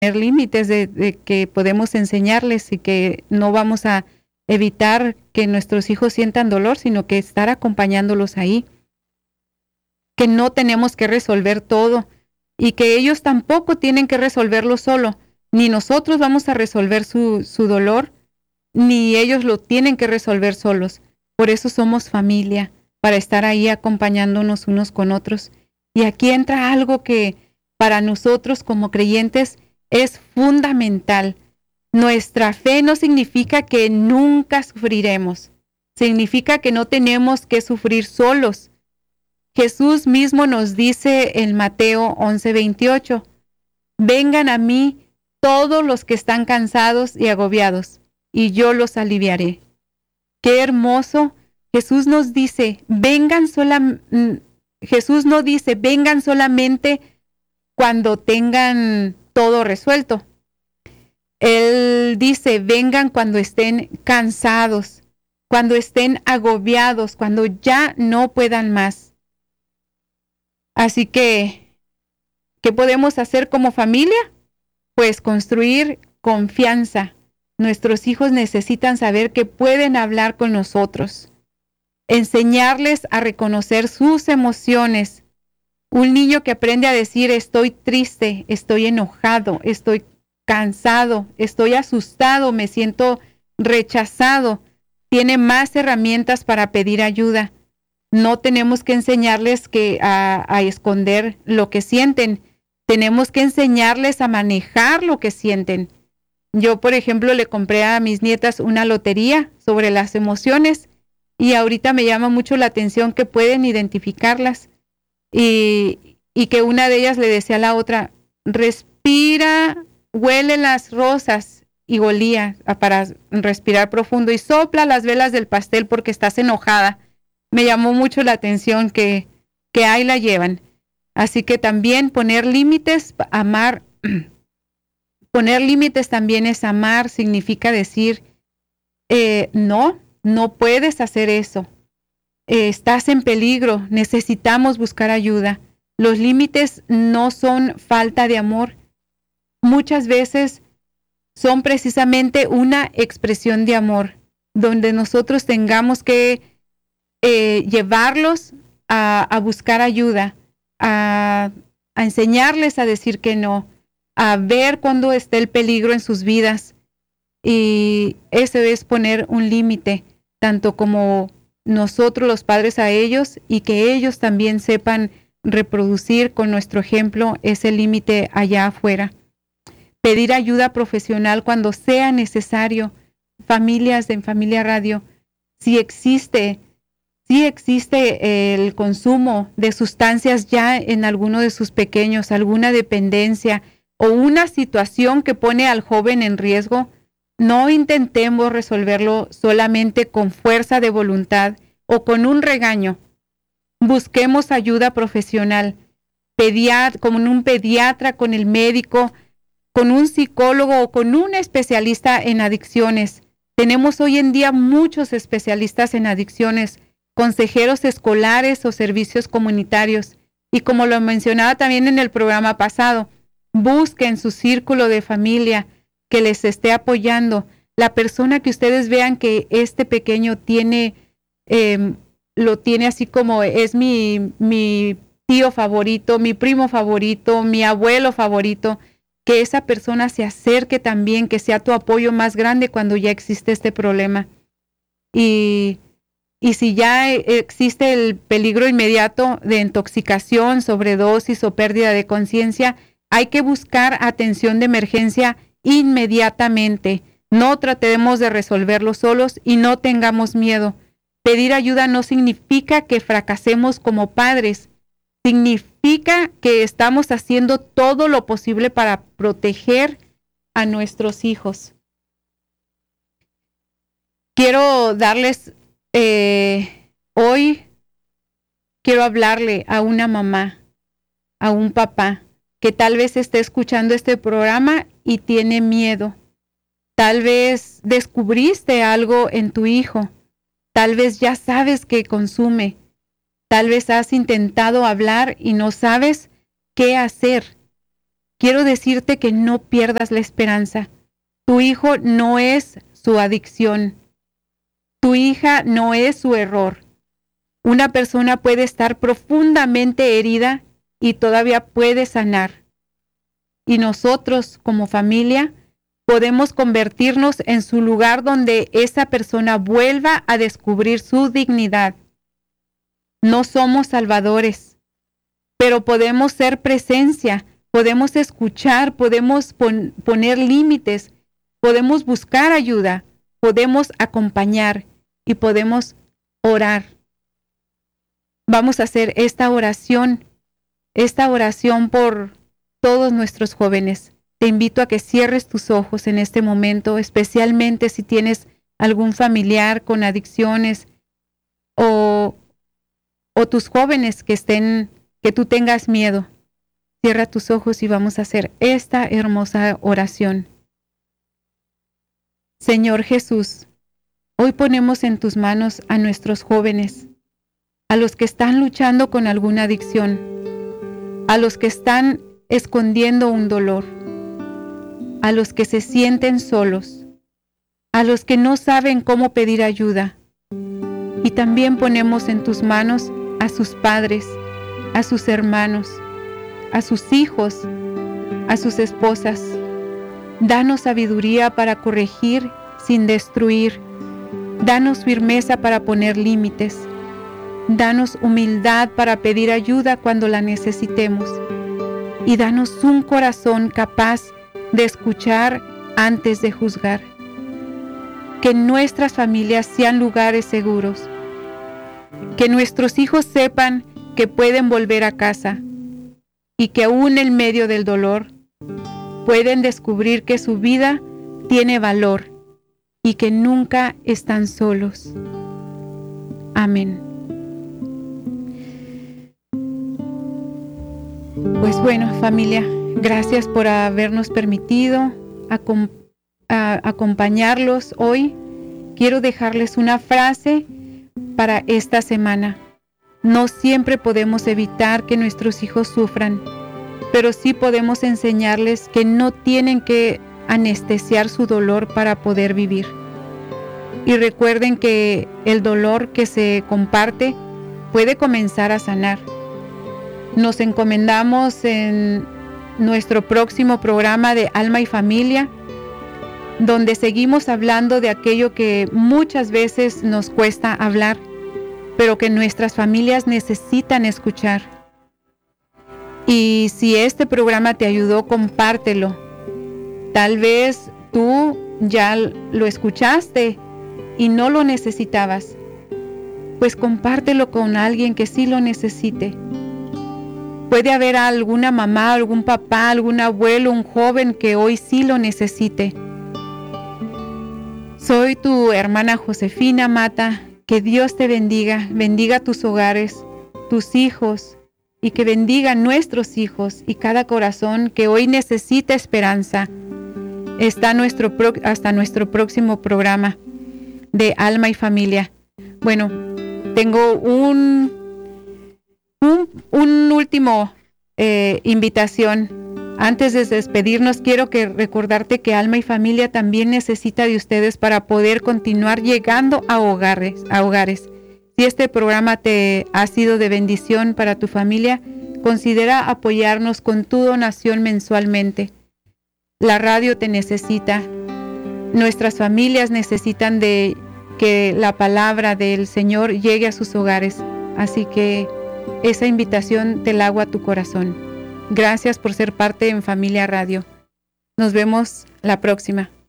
límites de que podemos enseñarles y que no vamos a evitar que nuestros hijos sientan dolor, sino que estar acompañándolos ahí, que no tenemos que resolver todo y que ellos tampoco tienen que resolverlo solo, ni nosotros vamos a resolver su dolor, ni ellos lo tienen que resolver solos. Por eso somos familia, para estar ahí acompañándonos unos con otros. Y aquí entra algo que para nosotros como creyentes es fundamental. Nuestra fe no significa que nunca sufriremos, significa que no tenemos que sufrir solos. Jesús mismo nos dice en Mateo 11:28, vengan a mí todos los que están cansados y agobiados, y yo los aliviaré. Qué hermoso. Jesús nos dice, Jesús no dice, vengan solamente cuando tengan todo resuelto. Él dice, vengan cuando estén cansados, cuando estén agobiados, cuando ya no puedan más. Así que, ¿qué podemos hacer como familia? Pues construir confianza. Nuestros hijos necesitan saber que pueden hablar con nosotros. Enseñarles a reconocer sus emociones. Un niño que aprende a decir estoy triste, estoy enojado, estoy cansado, estoy asustado, me siento rechazado, tiene más herramientas para pedir ayuda. No tenemos que enseñarles a esconder lo que sienten. Tenemos que enseñarles a manejar lo que sienten. Yo, por ejemplo, le compré a mis nietas una lotería sobre las emociones y ahorita me llama mucho la atención que pueden identificarlas y que una de ellas le decía a la otra, respira, huele las rosas, y olía para respirar profundo y sopla las velas del pastel porque estás enojada. Me llamó mucho la atención que ahí la llevan. Así que también poner límites, amar, poner límites también es amar, significa decir, no puedes hacer eso. Estás en peligro, necesitamos buscar ayuda. Los límites no son falta de amor. Muchas veces son precisamente una expresión de amor, donde nosotros tengamos que llevarlos a buscar ayuda, a enseñarles a decir que no, a ver cuándo está el peligro en sus vidas. Y eso es poner un límite, tanto como nosotros los padres a ellos, y que ellos también sepan reproducir con nuestro ejemplo ese límite allá afuera. Pedir ayuda profesional cuando sea necesario. Familias en Familia Radio, si existe el consumo de sustancias ya en alguno de sus pequeños, alguna dependencia o una situación que pone al joven en riesgo, no intentemos resolverlo solamente con fuerza de voluntad o con un regaño. Busquemos ayuda profesional, con un pediatra, con el médico, con un psicólogo o con un especialista en adicciones. Tenemos hoy en día muchos especialistas en adicciones, consejeros escolares o servicios comunitarios. Y como lo mencionaba también en el programa pasado, busquen su círculo de familia que les esté apoyando. La persona que ustedes vean que este pequeño tiene, lo tiene así como es mi tío favorito, mi primo favorito, mi abuelo favorito, que esa persona se acerque también, que sea tu apoyo más grande cuando ya existe este problema. Y si ya existe el peligro inmediato de intoxicación, sobredosis o pérdida de conciencia, hay que buscar atención de emergencia inmediatamente. No tratemos de resolverlo solos y no tengamos miedo. Pedir ayuda no significa que fracasemos como padres. Significa que estamos haciendo todo lo posible para proteger a nuestros hijos. Quiero darles, hoy quiero hablarle a una mamá, a un papá, que tal vez esté escuchando este programa y tiene miedo. Tal vez descubriste algo en tu hijo. Tal vez ya sabes que consume. Tal vez has intentado hablar y no sabes qué hacer. quiero decirte que no pierdas la esperanza. Tu hijo no es su adicción. Tu hija no es su error. Una persona puede estar profundamente herida y todavía puede sanar. Y nosotros, como familia, podemos convertirnos en su lugar donde esa persona vuelva a descubrir su dignidad. No somos salvadores, pero podemos ser presencia, podemos escuchar, podemos poner límites, podemos buscar ayuda, podemos acompañar y podemos orar. Vamos a hacer esta oración por todos nuestros jóvenes. Te invito a que cierres tus ojos en este momento, especialmente si tienes algún familiar con adicciones o tus jóvenes que tú tengas miedo. Cierra tus ojos y vamos a hacer esta hermosa oración. Señor Jesús, hoy ponemos en tus manos a nuestros jóvenes, a los que están luchando con alguna adicción, a los que están escondiendo un dolor, a los que se sienten solos, a los que no saben cómo pedir ayuda. Y también ponemos en tus manos a sus padres, a sus hermanos, a sus hijos, a sus esposas. Danos sabiduría para corregir sin destruir. Danos firmeza para poner límites. Danos humildad para pedir ayuda cuando la necesitemos. Y danos un corazón capaz de escuchar antes de juzgar. Que nuestras familias sean lugares seguros. Que nuestros hijos sepan que pueden volver a casa y que aún en medio del dolor pueden descubrir que su vida tiene valor y que nunca están solos. Amén. Pues bueno, familia, gracias por habernos permitido acompañarlos hoy. Quiero dejarles una frase para esta semana. No siempre podemos evitar que nuestros hijos sufran, pero sí podemos enseñarles que no tienen que anestesiar su dolor para poder vivir. Y recuerden que el dolor que se comparte puede comenzar a sanar. Nos encomendamos en nuestro próximo programa de Alma y Familia, donde seguimos hablando de aquello que muchas veces nos cuesta hablar, pero que nuestras familias necesitan escuchar. Y si este programa te ayudó, compártelo. Tal vez tú ya lo escuchaste y no lo necesitabas. Pues compártelo con alguien que sí lo necesite. Puede haber alguna mamá, algún papá, algún abuelo, un joven que hoy sí lo necesite. Soy tu hermana Josefina Mata. Que Dios te bendiga, bendiga tus hogares, tus hijos, y que bendiga nuestros hijos y cada corazón que hoy necesita esperanza. Hasta nuestro próximo programa de Alma y Familia. Bueno, tengo un último invitación. Antes de despedirnos, quiero recordarte que Alma y Familia también necesita de ustedes para poder continuar llegando a hogares. Si este programa te ha sido de bendición para tu familia, considera apoyarnos con tu donación mensualmente. La radio te necesita. Nuestras familias necesitan de que la palabra del Señor llegue a sus hogares. Así que esa invitación te la hago a tu corazón. Gracias por ser parte en Familia Radio. Nos vemos la próxima.